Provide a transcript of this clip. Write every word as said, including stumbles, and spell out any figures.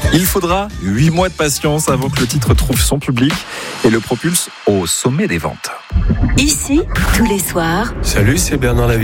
Il faudra huit mois de patience avant que le titre trouve son public et le propulse au sommet des ventes. Ici, tous les soirs. Salut, c'est Bernard Lavie.